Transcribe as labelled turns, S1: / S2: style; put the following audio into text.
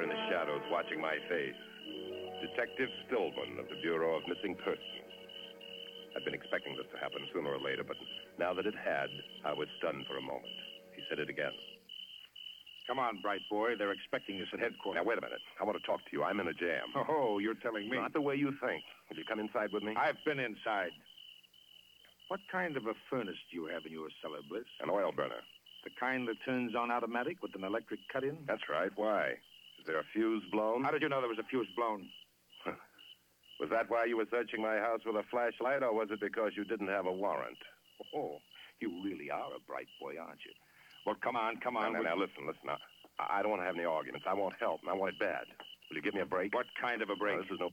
S1: in the shadows watching my face. Detective Stillman of the Bureau of Missing Persons. I'd been expecting this to happen sooner or later, but now that it had, I was stunned for a moment. He said it again.
S2: Come on, bright boy. They're expecting us at headquarters.
S1: Now, wait a minute. I want to talk to you. I'm in a jam.
S2: Oh, you're telling me.
S1: Not the way you think. Will you come inside with me?
S2: I've been inside. What kind of a furnace do you have in your cellar, Bliss?
S1: An oil burner.
S2: The kind that turns on automatic with an electric cut-in?
S1: That's right. Why? Is there a fuse blown?
S2: How did you know there was a fuse blown?
S1: Was that why you were searching my house with a flashlight, or was it because you didn't have a warrant?
S2: Oh, you really are a bright boy, aren't you? Well, come on.
S1: Now, listen. I don't want to have any arguments. I want help, and I want it bad. Will you give me a break?
S2: What kind of a break?
S1: This is no